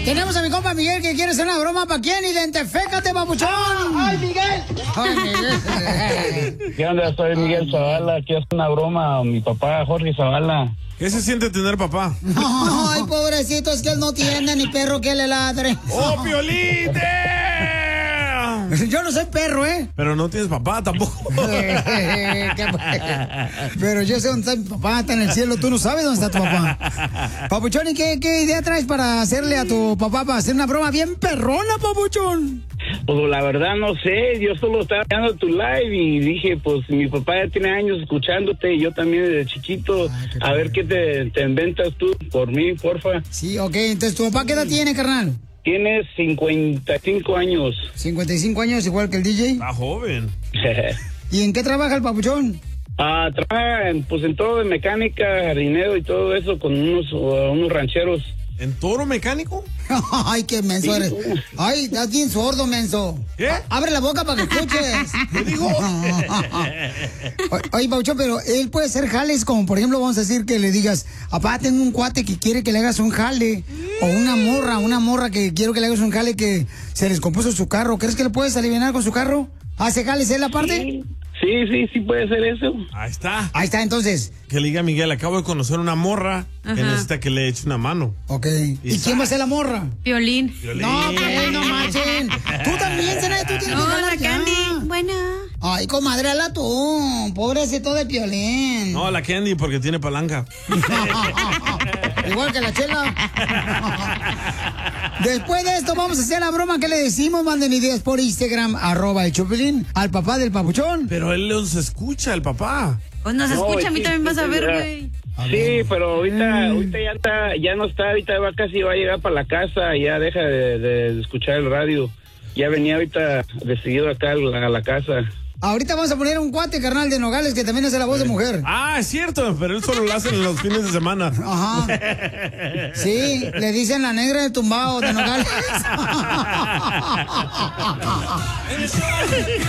Tenemos a mi compa Miguel que quiere hacer una broma. ¿Para quién? Identifícate, papuchón. ¡Ay, Miguel! ¡Ay, Miguel! ¿Qué onda? Soy Miguel Zavala. Quiero hacer una broma a mi papá, Jorge Zavala. ¿Qué se siente tener papá? Ay, pobrecito, es que él no tiene ni perro que le ladre. ¡Oh, Piolín! Yo no soy perro, ¿eh? Pero no tienes papá tampoco. Pero yo sé dónde está mi papá, está en el cielo. Tú no sabes dónde está tu papá. Papuchón, ¿y qué idea traes para hacerle a tu papá, para hacer una broma bien perrona, papuchón? Pues la verdad no sé, yo solo estaba viendo tu live y dije, pues mi papá ya tiene años escuchándote y yo también desde chiquito. A ver qué te inventas tú por mí, porfa. Sí, ok, entonces, ¿tu papá qué edad tiene, carnal? Tiene 55 años. 55 años, igual que el DJ. Está joven. ¿Y en qué trabaja el papuchón? Trabaja en todo de mecánica, jardinero y todo eso con unos rancheros. ¿En toro mecánico? Ay, qué menso eres. Ay, estás bien sordo, menso. ¿Qué? Abre la boca para que escuches. ¿Qué dijo? Oye, Pauchón, pero él puede hacer jales como, por ejemplo, vamos a decir que le digas, papá, tengo un cuate que quiere que le hagas un jale. O una morra que quiero que le hagas un jale que se les compuso su carro. ¿Crees que le puedes aliviar con su carro? ¿Hace jales él aparte? Sí puede ser eso. Ahí está. Ahí está, entonces. Que le diga a Miguel, acabo de conocer una morra que necesita que le eche una mano. Ok. ¿Y quién va a ser la morra? Piolín. No, que no manchen. Tú también, Zenaida, tú tienes que Hola, jalar ya. Candy. Bueno. Ay, comadre, hazla tú. Pobrecito de Piolín. No, la Candy porque tiene palanca. Igual que la Chela. Después de esto vamos a hacer la broma que le decimos. Manden ideas por Instagram, @el Chopelín, al papá del papuchón. Pero él los escucha, el papá. Pues nos escucha, a mí también vas a ver, güey. Sí, pero ahorita ya no está, ahorita casi va a llegar para la casa, ya deja de escuchar el radio. Ya venía ahorita decidido acá a la casa. Ahorita vamos a poner un cuate, carnal, de Nogales, que también hace la voz de mujer. Ah, es cierto, pero él solo lo hace en los fines de semana. Ajá. Sí, le dicen la negra de tumbao de Nogales.